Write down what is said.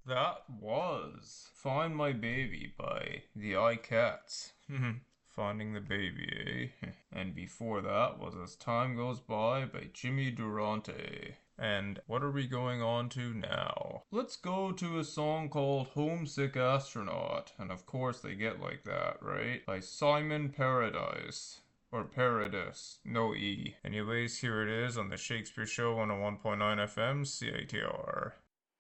That was Find My Baby by the iCats. Finding the Baby, eh? And before that was As Time Goes by Jimmy Durante. And what are we going on to now? Let's go to a song called Homesick Astronaut. And of course they get like that, right? By Simon Paradise. Or Paradis, no E. Anyways, here it is on the Shakespeare Show 101.9 FM, CITR.